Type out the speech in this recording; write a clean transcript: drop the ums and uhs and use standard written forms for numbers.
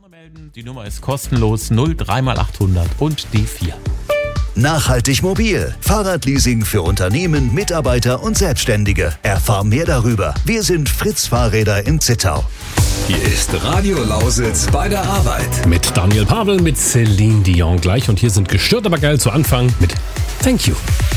melden. Die Nummer ist kostenlos 03 mal 800 und die 4. Nachhaltig mobil. Fahrradleasing für Unternehmen, Mitarbeiter und Selbstständige. Erfahr mehr darüber. Wir sind Fritz Fahrräder in Zittau. Hier ist Radio Lausitz bei der Arbeit. Mit Daniel Pavel, mit Celine Dion gleich. Und hier sind gestört aber geil zu Anfang mit Thank You.